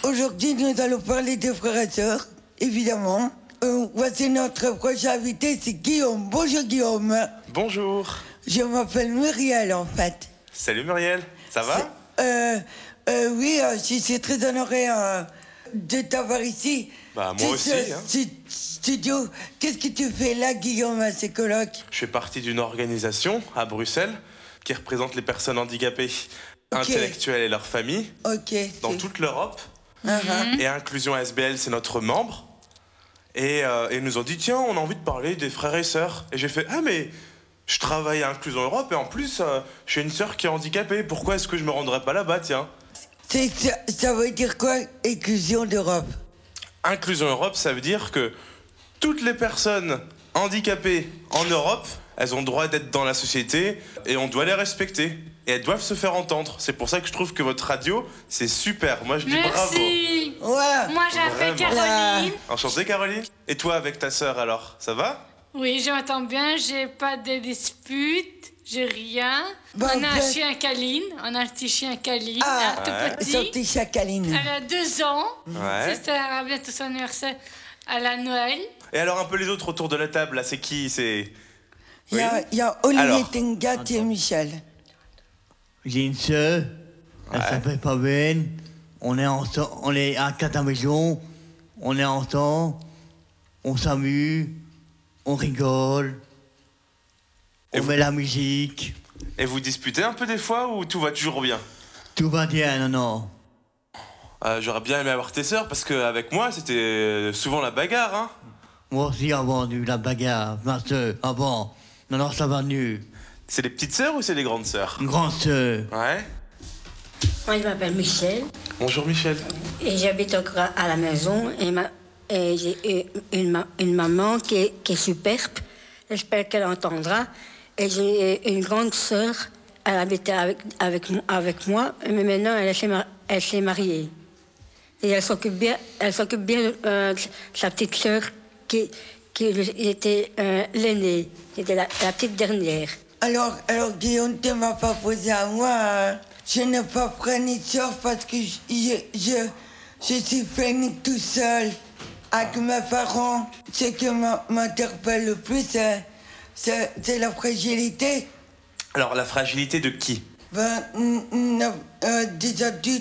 Aujourd'hui, nous allons parler des frères et sœurs, évidemment. Voici notre prochain invité, c'est Guillaume. Bonjour Guillaume. Bonjour. Je m'appelle Muriel en fait. Salut Muriel, ça va? Oui, je suis très honoré de t'avoir ici. Bah moi aussi. Studio. Qu'est-ce que tu fais là, Guillaume, à ces colloques? Je fais partie d'une organisation à Bruxelles qui représente les personnes handicapées, intellectuelles et leurs familles dans toute l'Europe. Et Inclusion SBL, c'est notre membre. Et ils nous ont dit, tiens, on a envie de parler des frères et sœurs. Et j'ai fait, ah mais je travaille à Inclusion Europe et en plus, j'ai une sœur qui est handicapée. Pourquoi est-ce que je me rendrais pas là-bas, tiens? Ça veut dire quoi, Inclusion d'Europe? Inclusion Europe, ça veut dire que toutes les personnes handicapées en Europe, elles ont le droit d'être dans la société et on doit les respecter. Et elles doivent se faire entendre. C'est pour ça que je trouve que votre radio, c'est super. Moi, je dis bravo. Merci. Ouais. Moi, j'appelle Caroline. Enchanté, Caroline. Et toi, avec ta sœur, alors, ça va? Oui, j'entends bien. J'ai pas de dispute. J'ai rien. Bon, on a un chien Caline. On a un petit chien Caline, un tout petit. Son petit chat Caline. Elle a 2 ans. Ouais. C'est à bientôt son anniversaire à la Noël. Et alors, un peu les autres autour de la table, là, c'est qui? C'est... Il y a Olivier Alors. Tengat et Michel. J'ai une sœur, elle s'appelle Fabienne. On est à 4 à la maison, on est ensemble, on s'amuse, on rigole, on met la musique. Et vous disputez un peu des fois ou tout va toujours bien? Tout va bien, non. J'aurais bien aimé avoir tes sœurs parce qu'avec moi, c'était souvent la bagarre, hein. Moi aussi, avant la bagarre, ma sœur, avant. Non, ça va mieux. C'est les petites sœurs ou c'est les grandes sœurs? Une grande sœur. Ouais. Moi, je m'appelle Michel Bonjour Michel. et j'habite encore à la maison. Et j'ai une maman qui est superbe. J'espère qu'elle entendra. Et j'ai une grande sœur. Elle habitait avec moi, mais maintenant elle s'est mariée. Et elle s'occupe bien de sa petite sœur qui était l'aînée. C'était la petite dernière. Alors Guillaume, tu m'as pas posé à moi. Je n'ai pas pris ni de sœur parce que je suis venu tout seul avec mes parents. Ce qui m'interpelle le plus, c'est la fragilité. Alors, la fragilité de qui? Des adultes.